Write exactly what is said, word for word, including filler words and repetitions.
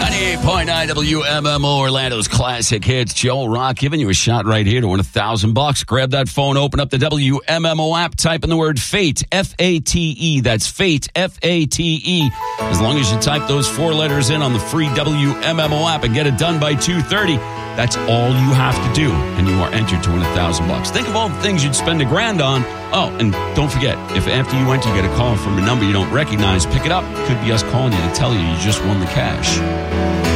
ninety-eight point nine W M M O, Orlando's classic hits. Joe Rock giving you a shot right here to win a thousand bucks. Grab that phone, open up the W M M O app, type in the word FATE, F A T E. That's FATE, F A T E. As long as you type those four letters in on the free W M M O app and get it done by two thirty, that's all you have to do, and you are entered to win a thousand bucks. Think of all the things you'd spend a grand on. Oh, and don't forget, if after you enter you get a call from a number you don't recognize, pick it up. Could be us calling you to tell you you just won the cash.